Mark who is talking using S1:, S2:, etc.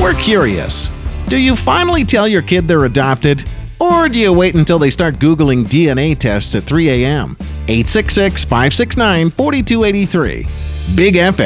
S1: We're curious. Do you finally tell your kid they're adopted? Or do you wait until they start Googling DNA tests at 3 a.m.? 866-569-4283. Big FM.